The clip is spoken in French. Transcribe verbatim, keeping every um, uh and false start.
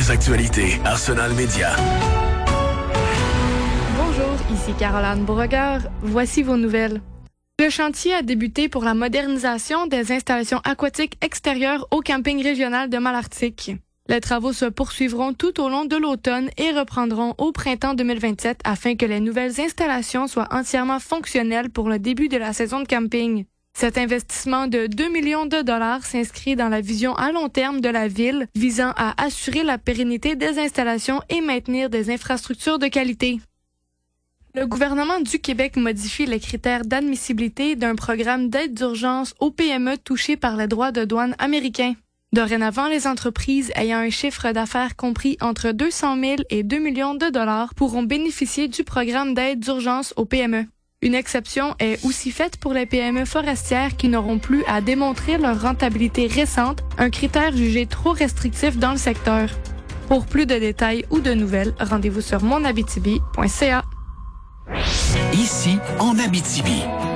vos actualités. Arsenal Média. Bonjour, ici Caroline Beauregard. Voici vos nouvelles. Le chantier a débuté pour la modernisation des installations aquatiques extérieures au camping régional de Malartic. Les travaux se poursuivront tout au long de l'automne et reprendront au printemps deux mille vingt-sept afin que les nouvelles installations soient entièrement fonctionnelles pour le début de la saison de camping. Cet investissement de deux millions de dollars s'inscrit dans la vision à long terme de la ville visant à assurer la pérennité des installations et maintenir des infrastructures de qualité. Le gouvernement du Québec modifie les critères d'admissibilité d'un programme d'aide d'urgence aux P M E touchés par les droits de douane américains. Dorénavant, les entreprises ayant un chiffre d'affaires compris entre deux cent mille et deux millions de dollars pourront bénéficier du programme d'aide d'urgence aux P M E. Une exception est aussi faite pour les P M E forestières qui n'auront plus à démontrer leur rentabilité récente, un critère jugé trop restrictif dans le secteur. Pour plus de détails ou de nouvelles, rendez-vous sur mon abitibi point c a. Ici, en Abitibi,